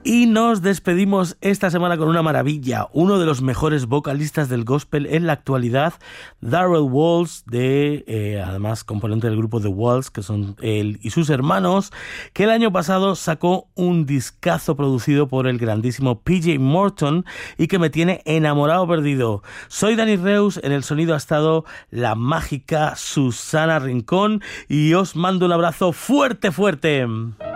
Y nos despedimos esta semana con una maravilla. Uno de los mejores vocalistas del gospel en la actualidad, Darrell Walls, además componente del grupo The Walls, que son él y sus hermanos, que el año pasado sacó un discazo producido por el grandísimo PJ Morton y que me tiene enamorado perdido. Soy Dani Reus, en el sonido ha estado la mágica Susana Rincón y os mando un abrazo fuerte, fuerte.